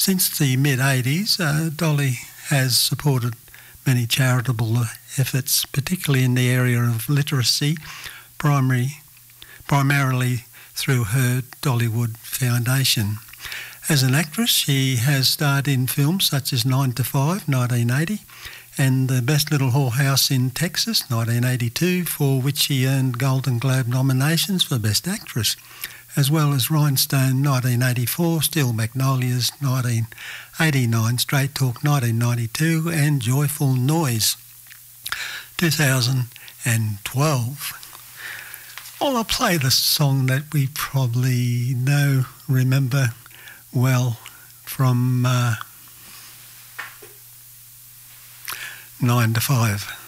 Since the mid-80s, Dolly has supported many charitable efforts, particularly in the area of literacy, primarily through her Dollywood Foundation. As an actress, she has starred in films such as 9 to 5, 1980, and The Best Little Whorehouse in Texas, 1982, for which she earned Golden Globe nominations for Best Actress, as well as Rhinestone, 1984, Steel Magnolias, 1989, Straight Talk, 1992, and Joyful Noise, 2012. Well, I'll play the song that we probably remember well from 9 to 5.